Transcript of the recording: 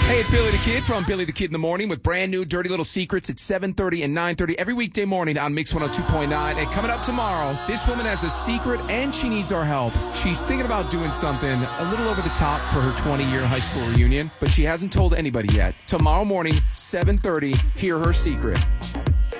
Hey, it's Billy the Kid from Billy the Kid in the Morning with brand new Dirty Little Secrets at 7:30 and 9:30 every weekday morning on Mix 102.9. And coming up tomorrow, this woman has a secret and she needs our help. She's thinking about doing something a little over the top for her 20-year high school reunion, but she hasn't told anybody yet. Tomorrow morning, 7:30, hear her secret.